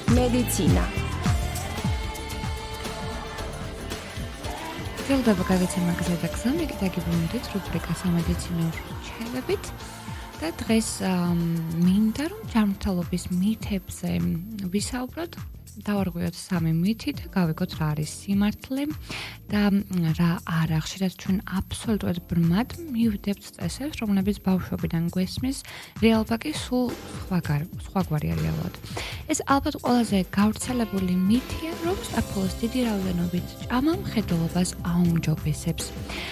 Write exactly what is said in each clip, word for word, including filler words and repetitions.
მედიცინა. გელდება გაგაცემა გზა და გზა, მე გაგიბუნდით რუბრიკა სამედიცინო რჩევებით და დღეს მინდა რომ ჯანმრთელობის მითებზე ვისაუბროთ. დავარღვიოთ სამი მითი და გავიგოთ რა არის სიმართლე და რა არა. ხშირად ჩვენ აბსოლუტურად ბრმად მივდებთ წესებს, რომლებიც ბავშვობიდან გვესმის, რეალობა კი სულ სხვაგვარი რეალურად. ეს ალბათ ყველაზე გავრცელებული მითია, რომ სტაფილოს დიდი რაოდენობით ჭამა მხედველობას აუმჯობესებს.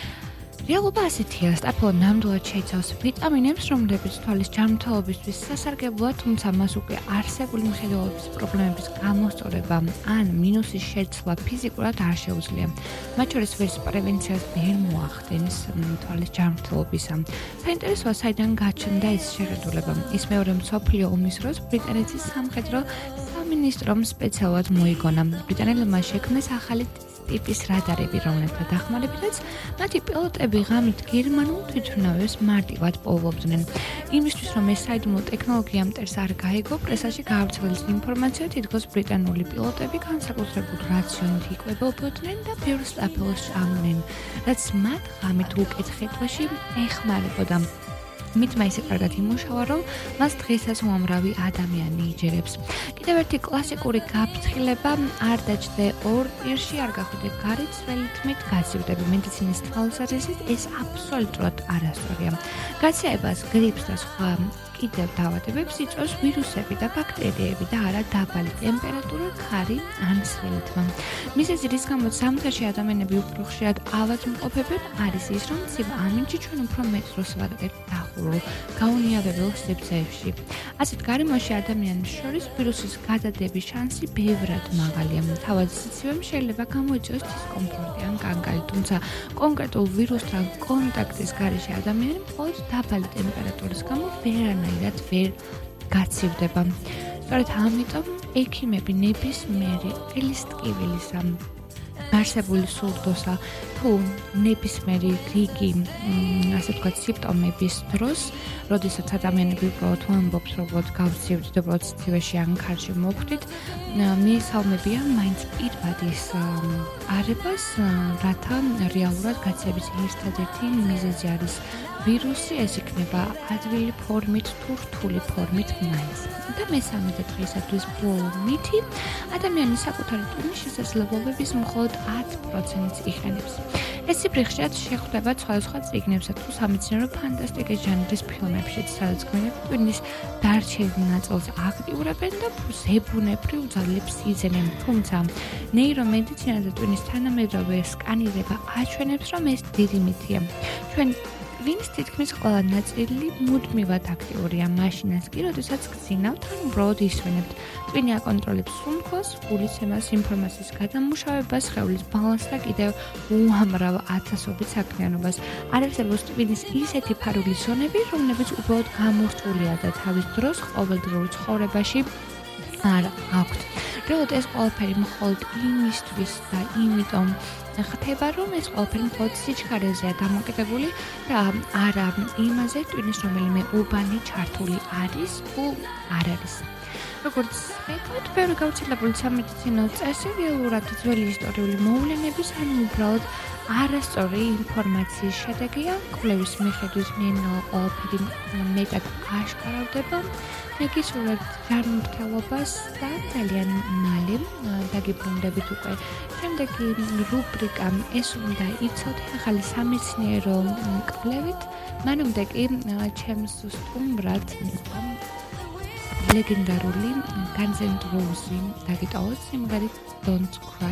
რეალობა ასეთია, სტაფილო ნამდვილად შეიცავს ვიტამინებს, რომლებიც თვალის ჯანმრთელობისთვის სასარგებლოა, თუმცა მას უკვე არსებული მხედველობის პრობლემების გამოსწორება ან მინუსის შეცვლა ფიზიკურად არ შეუძლია. მათ შორის ვერც პრევენციას ვერ მოახდენს თვალის ჯანმრთელობისა. საინტერესოა, საიდან გაჩნდა ეს შეხედულება. ის მეორე მსოფლიო ომის დროს ბრიტანეთის სამხედრო სამინისტრომ სპეციალურად მოიგონა. ბრიტანელებმა შექმნეს ახალი ტიპის რადარები, რომლებთა დახმარებითაც მათი პილოტები ღამით გერმანულ თვითმფრინავებს მარტივად პოულობდნენ. იმისთვის, რომ ეს საიდუმლო ტექნოლოგია მტერს არ გაეგო, პრესაში გაავრცელეს ინფორმაცია, თითქოს ბრიტანული პილოტები განსაკუთრებულ რაციონით იკვებებოდნენ და ბევრ სტაფილოს ჭამდნენ, რაც მათ ღამით უკეთ-ხეთვაში ეხმარებოდა. მითმა ისე კარგად იმუშავა, რომ მას დღესაც უამრავი ადამიანი იჯერებს. კიდევ ერთი კლასიკური გაფრთხილება არ დაჭდე ორ პირში, არ გახვიდე გარიცვლელი თმით გაზივდები. მედიცინის თვალსაზრისით ეს აბსოლუტურად არასწორია. გაცეებას, გრიპს და სხვა კიდევ დაავადებებს იწვევს ვირუსები და ბაქტერიები და არა დაბალი ტემპერატურა, ქარი ან სველი თმა. მიზეზი, რის გამოც ზამთარში ადამიანები უფრო ხშირად ავადმყოფებენ, არის ის, რომ ცივ ამინდში ჩვენ უფრო მეტ დროს ვატარებთ დახურულ, გაუნიავებელ სივრცეებში. ასეთ გარემოში ადამიანებს შორის ვირუსის გადადების შანსი ბევრად მაღალია. თავად სიცივემ შეიძლება გამოიწვიოს დისკომფორტი ან კანკელი, თუმცა კონკრეტულ ვირუსთან კონტაქტის გარეშე ადამიანი მხოლოდ დაბალი ტემპერატურის გამო ვერანაირად ვერ გაცივდება. სწორედ ამიტომ ექიმები ნებისმიერი ყილის ტკივილისა, არსებული სურდოსა თუ ნებისმიერი რიგი, ასე ვთქვათ, სიმპტომების დროს, როდესაც ადამიანები უბრალოდ ვამბობს, რომ გავცივდით, უბრალოდ სიცივეში ან ქარში მოხვდით, მიესალმებიან მაინც პირვადის არებას, რათა რეალურად გაცივების ერთადერთი მიზეზი არის ვირუსი, ეს იქნება ადვილი ფორმით თუ რთული ფორმით მაინც. და მესამე და დღეისათვის ბოლო მითი, ადამიანი საკუთარი ტვინის შესაძლებლობების მხოლოდ ათ პროცენტს იყენებს. ეს ციფრი ხშირად შეხვდება სხვადასხვა წიგნებსა თუ სამეცნიერო ფანტასტიკის ჟანრის ფილმებში, სადაც გმირები ტვინის დარჩენილ ნაწილს აქტიურებენ და ზებუნებრივ ძალებს იძლენ. თუმცა ნეირომედიცინა და ტვინის თანამედროვე სკანირება აჩვენებს, რომ ეს დიდი მითია. ჩვენ ტვინის თითქმის ყველა ნაწილი მუდმივად აქტიურია, მაშინაც კი, როდესაც გძინავთ ან უბრალოდ ისვენებთ. ტვინი აკონტროლებს სუნთქოს, გულისცემას, ინფორმაციის გადამუშავებას, სხეულის ბალანსს და კიდევ უამრავ ათასობით საქმიანობას. არსებობს ტვინის ისეთი ფარული ზონები, რომლებიც უბრალოდ გამორთულია და თავის დროს ყოველდღიურ ცხოვრებაში არ აქვთ. რეალურად ეს ყველაფერი მხოლოდ იმისთვის და იმიტომ ხდება, რომ ეს ყველაფერი მხოლოდ სიჩქარეზეა დამოკიდებული და არა იმაზე, ტვინის რომელიმე უბანი ჩართული არის თუ არ არის. როგორც ვთქვით, ბევრი გავრცელებული სამედიცინო წესი რეალურად ძველი ისტორიული მოვლენების ან უბრალოდ არასწორი ინფორმაციის შედეგია. კვლევის მიხედვით მიენილა ყველაფერი მეტად აშკარავდება. მეგისურვებთ ჯანმრთელობას და ძალიან მალე დაგიბრუნდებით უკვე შემდეგი რუბრიკა ეს უნდა იცოდე ახალი სამეცნიერო კვლევით. მანამდე კი ჩემს სტუმრად ლეგენდარული განზენ როუზი დაგიტოვოთ სიმღერით Don't Cry.